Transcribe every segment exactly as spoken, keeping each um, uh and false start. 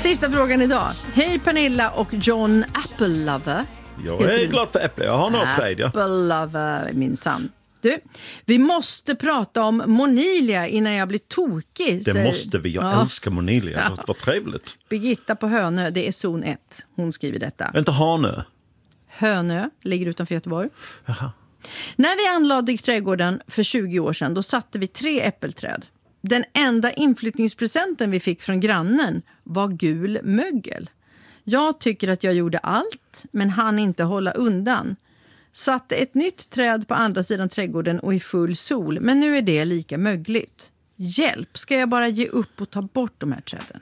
Sista frågan idag. Hej Pernilla och John Apple Lover. Jag är glad för äpple. Jag har något träd. Ja. Apple Lover, minsann. Du, vi måste prata om Monilia innan jag blir tokig. Det säger... måste vi. Jag ja. älskar Monilia. Ja. Vad trevligt. Birgitta på Hönö, det är zon ett. Hon skriver detta. Inte Hanö. Hönö ligger utanför Göteborg. Jaha. När vi anlade trädgården för tjugo år sedan, då satte vi tre äppelträd. Den enda inflyttningspresenten vi fick från grannen var gul mögel. Jag tycker att jag gjorde allt, men hann inte hålla undan. Satte ett nytt träd på andra sidan trädgården och i full sol, men nu är det lika mögligt. Hjälp, ska jag bara ge upp och ta bort de här träden?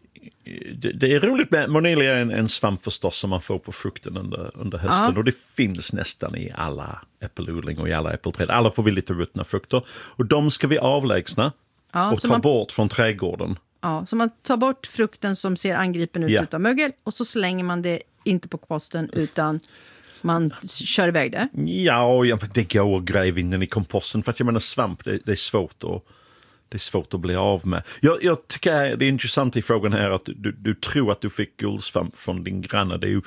Det, det är roligt med Monilia är en, en svamp förstås som man får på frukten under, under hösten. Ja. Och det finns nästan i alla äppelodling och i alla äppelträd. Alla får vi lite ruttna frukter. Och de ska vi avlägsna ja, och ta man, bort från trädgården. Ja, så man tar bort frukten som ser angripen ut ja. Utav mögel och så slänger man det inte på komposten utan man kör iväg det. Ja, det går att gräva in den i komposten för att jag menar svamp, det, det är svårt att det är svårt att bli av med. Jag, jag tycker det är intressant i frågan här att du, du tror att du fick guldsvamp från din granne. Det är ju,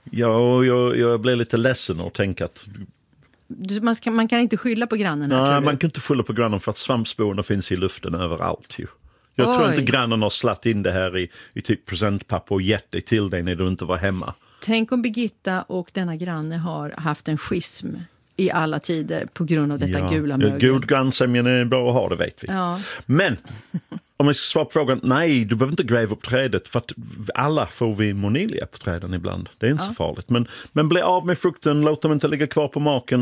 ja, jag, jag blir lite ledsen och tänker att du, man, ska, man kan inte skylla på grannen här, nej, tror du? Man kan inte skylla på grannen för att svampsporerna finns i luften överallt ju. Jag Oj. tror inte grannen har slatt in det här i, i typ presentpapper och gett det till dig när du inte var hemma. Tänk om Birgitta och denna granne har haft en schism i alla tider på grund av detta ja, gula mögel. God grannsämjan är bra att ha, det vet vi. Ja. Men om jag ska svara på frågan, nej, du behöver inte gräva upp trädet för att alla får vi Monilia på träden ibland. Det är inte ja. så farligt. Men, men bli av med frukten, låt dem inte ligga kvar på marken.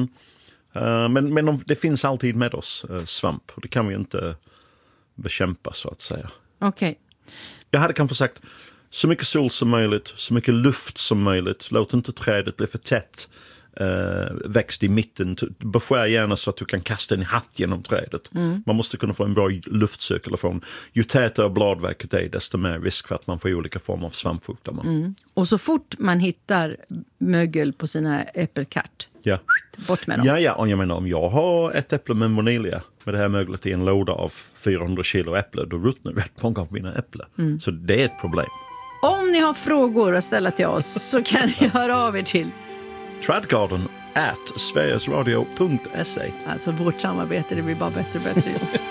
Uh, men men det finns alltid med oss, uh, svamp. Och det kan vi inte bekämpa så att säga. Okej. Okay. Jag hade kanske sagt så mycket sol som möjligt, så mycket luft som möjligt. Låt inte trädet bli för tätt. Uh, växt i mitten, beskär gärna så att du kan kasta en hatt genom trädet. Mm. Man måste kunna få en bra luftcirkulation. Ju tätare bladverket är, desto mer risk för att man får olika former av svampsjukdomar. Mm. Och så fort man hittar mögel på sina äppelkart, ja. bort med dem. Ja, ja, och jag menar om jag har ett äpple med Monilia med det här möglet i en låda av fyrahundra kilo äpple, då ruttnar rätt många av mina äpplen. Mm. Så det är ett problem. Om ni har frågor att ställa till oss så kan ni höra av er till tradgarden at sverigesradio punkt se. Alltså vårt samarbete, det blir bara bättre och bättre.